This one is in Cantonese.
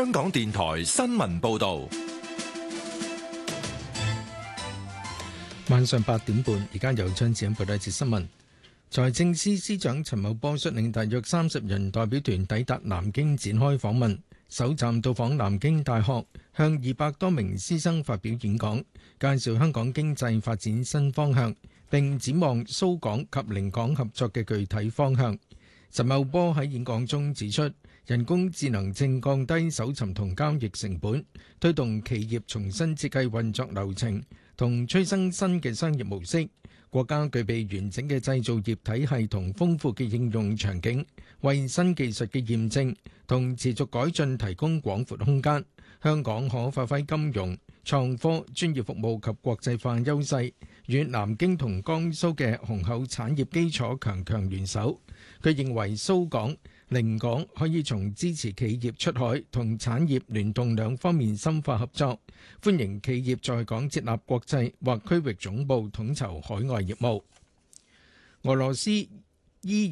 香港電台新聞報道。 晚上8點半，而家由張子欣報道一節新聞。財政司司長陳茂波率領大約30人代表團抵達南京展開訪問，首站到訪南京大學，向200多名師生發表演講，介紹香港經濟發展新方向，並展望蘇港及寧港合作嘅具體方向。陳茂波喺演講中指出，人工智能正降低搜尋同交易成本，推動企業重新設計運作流程，同催生新嘅商業模式。國家具備完整嘅製造業體系同豐富嘅應用場景，為新技術嘅驗證同持續改進提供廣闊空間。香港可發揮金融、創科、專業服務及國際化優勢，與南京同江蘇嘅雄厚產業基礎強強聯手。佢認為蘇港、寧港可以從支持企業出海同產業聯動兩方面深化合作，歡迎企業在港設立國際或區域總部統籌海外業務。俄羅斯依